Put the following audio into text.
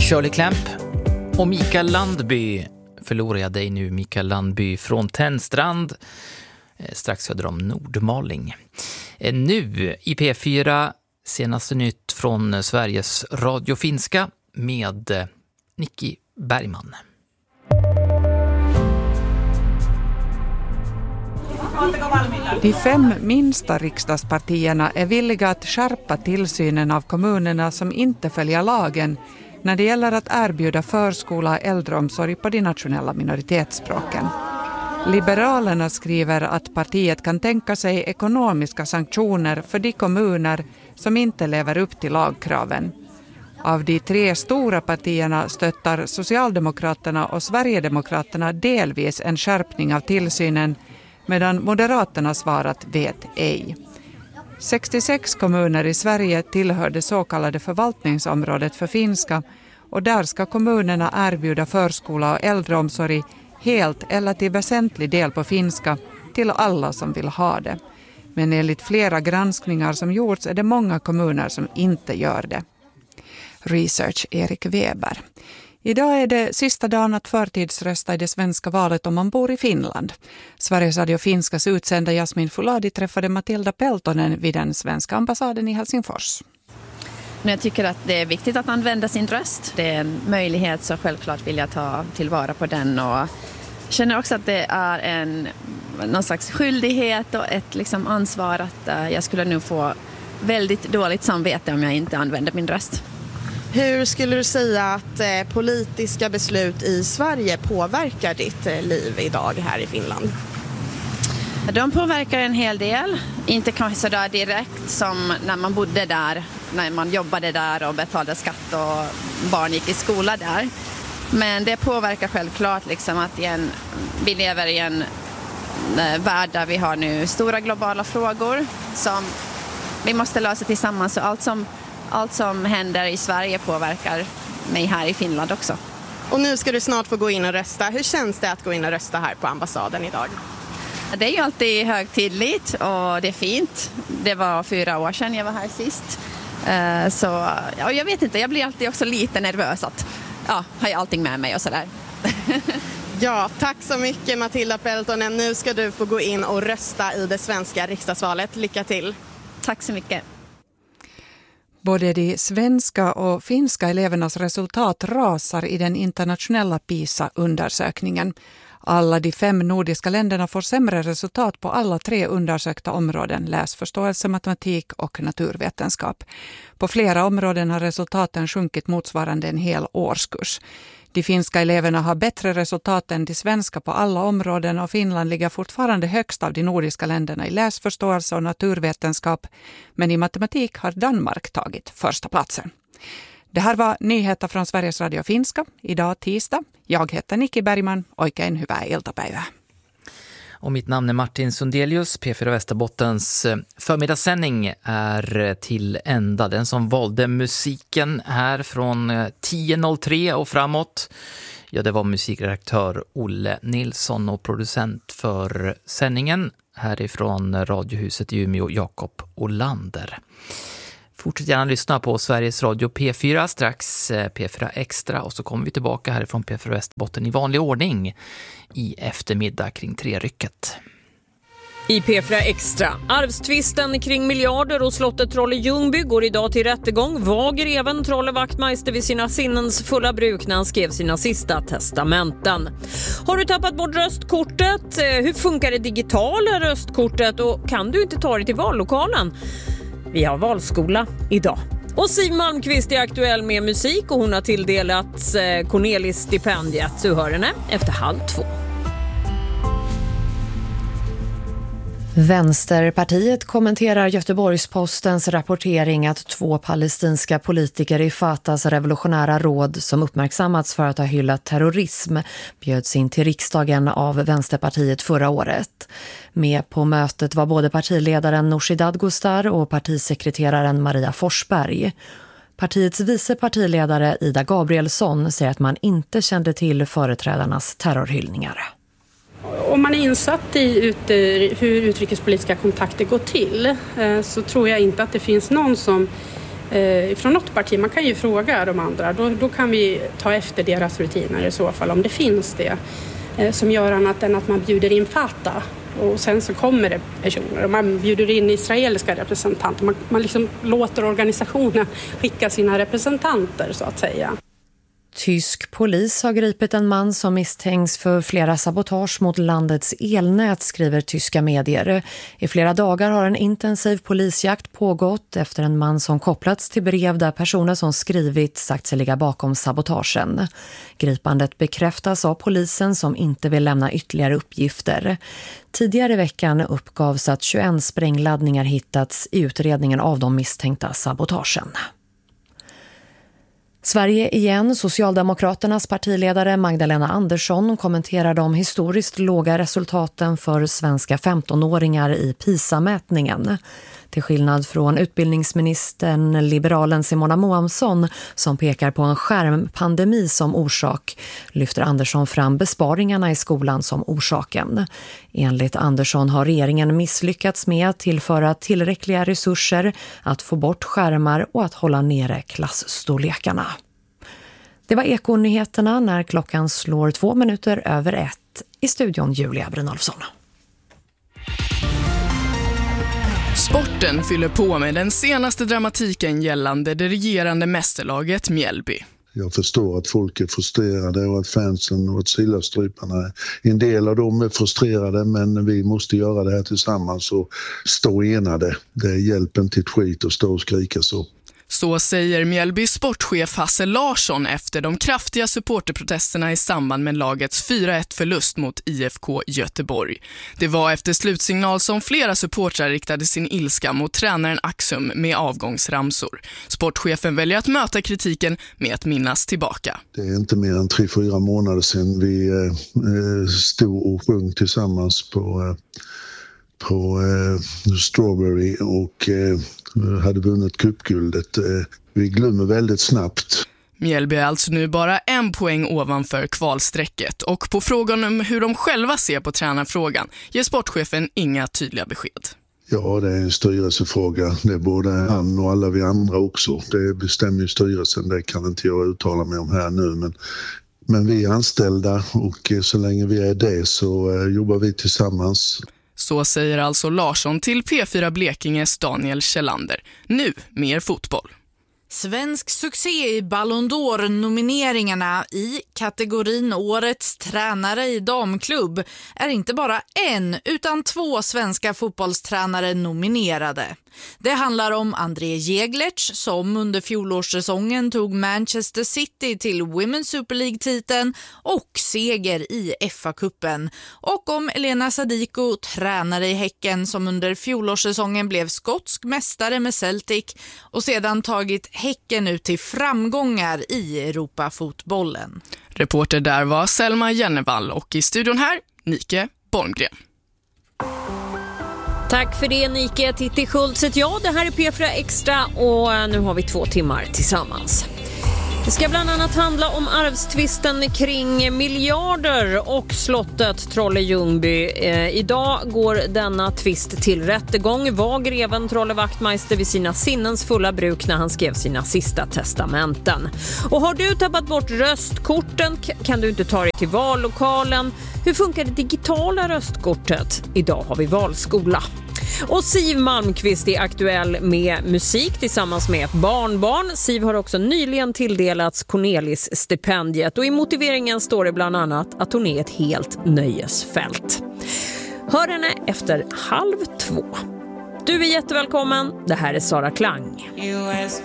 Shirley Clamp och Mikael Landby. Förlorar jag dig nu, Mikael Landby från Tennstrand, strax söder om Nordmaling. Nu i P4, senaste nytt från Sveriges Radio Finska med Nicky Bergman. De 5 minsta riksdagspartierna är villiga att skärpa tillsynen av kommunerna som inte följer lagen när det gäller att erbjuda förskola och äldreomsorg på de nationella minoritetsspråken. Liberalerna skriver att partiet kan tänka sig ekonomiska sanktioner för de kommuner som inte lever upp till lagkraven. Av de 3 stora partierna stöttar Socialdemokraterna och Sverigedemokraterna delvis en skärpning av tillsynen, medan Moderaterna svarat vet ej. 66 kommuner i Sverige tillhör det så kallade förvaltningsområdet för finska, och där ska kommunerna erbjuda förskola och äldreomsorg helt eller till väsentlig del på finska till alla som vill ha det. Men enligt flera granskningar som gjorts är det många kommuner som inte gör det. Research Erik Weber. Idag är det sista dagen att förtidsrösta i det svenska valet om man bor i Finland. Sveriges Radio Finskas utsända Jasmin Fuladi träffade Matilda Peltonen vid den svenska ambassaden i Helsingfors. Jag tycker att det är viktigt att använda sin röst. Det är en möjlighet, så självklart vill jag ta tillvara på den, och känner också att det är någon slags skyldighet och ett ansvar att jag skulle nu få väldigt dåligt samvete om jag inte använder min röst. Hur skulle du säga att politiska beslut i Sverige påverkar ditt liv idag här i Finland? De påverkar en hel del. Inte kanske så där direkt som när man bodde där, när man jobbade där och betalade skatt och barn gick i skola där. Men det påverkar självklart att vi lever i en värld där vi har nu stora globala frågor som vi måste lösa tillsammans, och allt som händer i Sverige påverkar mig här i Finland också. Och nu ska du snart få gå in och rösta. Hur känns det att gå in och rösta här på ambassaden idag? Det är ju alltid högtidligt och det är fint. Det var 4 år sedan jag var här sist. Så jag vet inte, jag blir alltid också lite nervös att har jag allting med mig och sådär. Ja, tack så mycket Matilda Peltonen. Nu ska du få gå in och rösta i det svenska riksdagsvalet. Lycka till! Tack så mycket! Både de svenska och finska elevernas resultat rasar i den internationella PISA-undersökningen. Alla de 5 nordiska länderna får sämre resultat på alla 3 undersökta områden: läsförståelse, matematik och naturvetenskap. På flera områden har resultaten sjunkit motsvarande en hel årskurs. De finska eleverna har bättre resultat än de svenska på alla områden, och Finland ligger fortfarande högst av de nordiska länderna i läsförståelse och naturvetenskap, men i matematik har Danmark tagit första platsen. Det här var nyheter från Sveriges Radio Finska, idag tisdag. Jag heter Nicky Bergman, oikein hyvää iltapäivää. Och mitt namn är Martin Sundelius. P4 Västerbottens förmiddagssändning är till ända. Den som valde musiken här från 10.03 och framåt, det var musikredaktör Olle Nilsson, och producent för sändningen härifrån Radiohuset i Umeå, Jakob Olander. Fortsätt gärna lyssna på Sveriges Radio P4, strax P4 Extra, och så kommer vi tillbaka härifrån P4 Västerbotten i vanlig ordning i eftermiddag kring 3-rycket. I P4 Extra, arvstvisten kring miljarder och slottet Trolle Ljungby går idag till rättegång. Var greven Trolle Wachtmeister vid sina sinnens fulla bruk när han skrev sina sista testamenten? Har du tappat bort röstkortet? Hur funkar det digitala röstkortet? Och kan du inte ta dig till vallokalen? Vi har valskola idag. Och Siv Malmqvist är aktuell med musik, och hon har tilldelats Cornelis-stipendiet. Du hör henne efter 1:30. Vänsterpartiet kommenterar Göteborgs-Postens rapportering att 2 palestinska politiker i Fatahs revolutionära råd som uppmärksammats för att ha hyllat terrorism bjöds in till riksdagen av Vänsterpartiet förra året. Med på mötet var både partiledaren Nooshi Dadgostar och partisekreteraren Maria Forsberg. Partiets vice partiledare Ida Gabrielsson säger att man inte kände till företrädarnas terrorhyllningar. Om man är insatt i hur utrikespolitiska kontakter går till, så tror jag inte att det finns någon som från något parti. Man kan ju fråga de andra. Då kan vi ta efter deras rutiner i så fall, om det finns det. Som gör annat än att man bjuder in Fatah. Och sen så kommer det personer och man bjuder in israeliska representanter. Man liksom låter organisationen skicka sina representanter så att säga. Tysk polis har gripit en man som misstänks för flera sabotage mot landets elnät, skriver tyska medier. I flera dagar har en intensiv polisjakt pågått efter en man som kopplats till brev där personer som skrivit sagt sig ligga bakom sabotagen. Gripandet bekräftas av polisen som inte vill lämna ytterligare uppgifter. Tidigare i veckan uppgavs att 21 sprängladdningar hittats i utredningen av de misstänkta sabotagen. Sverige igen. Socialdemokraternas partiledare Magdalena Andersson kommenterar de historiskt låga resultaten för svenska 15-åringar i PISA-mätningen. Till skillnad från utbildningsministern liberalen Simona Moamsson som pekar på en skärmpandemi som orsak, lyfter Andersson fram besparingarna i skolan som orsaken. Enligt Andersson har regeringen misslyckats med att tillföra tillräckliga resurser, att få bort skärmar och att hålla nere klassstorlekarna. Det var Ekonyheterna när klockan slår 1:02. I studion Julia Brynolfsson. Sporten fyller på med den senaste dramatiken gällande det regerande mästerlaget Mjällby. Jag förstår att folk är frustrerade och att fansen och att Silverstryparna, en del av dem är frustrerade, men vi måste göra det här tillsammans och stå enade. Det hjälper inte ett skit att stå och skrika så. Så säger Mjällbys sportchef Hasse Larsson efter de kraftiga supporterprotesterna i samband med lagets 4-1-förlust mot IFK Göteborg. Det var efter slutsignal som flera supportrar riktade sin ilska mot tränaren Axum med avgångsramsor. Sportchefen väljer att möta kritiken med att minnas tillbaka. Det är inte mer än 3-4 månader sedan vi stod och sjöng tillsammans på Strawberry och hade vunnit cupguldet. Vi glömmer väldigt snabbt. Mjällby är alltså nu bara 1 poäng ovanför kvalsträcket och på frågan om hur de själva ser på tränarfrågan ger sportchefen inga tydliga besked. Ja, det är en styrelsefråga. Det är både han och alla vi andra också. Det bestämmer ju styrelsen, det kan inte jag uttala mig om här nu. Men vi är anställda och så länge vi är det så jobbar vi tillsammans. Så säger alltså Larsson till P4 Blekinges Daniel Kjellander. Nu mer fotboll. Svensk succé i Ballon d'Or-nomineringarna i kategorin Årets tränare i damklubb är inte bara en utan 2 svenska fotbollstränare nominerade. Det handlar om André Jeglertz som under fjolårssäsongen tog Manchester City till Women's Super League-titeln och seger i FA-cupen. Och om Elena Sadiko, tränare i Häcken som under fjolårssäsongen blev skotsk mästare med Celtic och sedan tagit Häcken ut till framgångar i Europafotbollen. Reporter där var Selma Jennevall och i studion här, Nike Borngren. Tack för det, Nike. Titti Schultz heter jag. Det här är P4 Extra och nu har vi 2 timmar tillsammans. Det ska bland annat handla om arvstvisten kring miljarder och slottet Trolle-Ljungby. Idag går denna tvist till rättegång. Var greven Trolle Wachtmeister vid sina sinnens fulla bruk när han skrev sina sista testamenten. Och har du tappat bort röstkorten kan du inte ta dig till vallokalen. Hur funkar det digitala röstkortet? Idag har vi valskola. Och Siv Malmqvist är aktuell med musik tillsammans med ett barnbarn. Siv har också nyligen tilldelats Cornelis-stipendiet och i motiveringen står det bland annat att hon är ett helt nöjesfält. Hör henne efter 1:30. Du är jättevälkommen. Det här är Sara Klang. US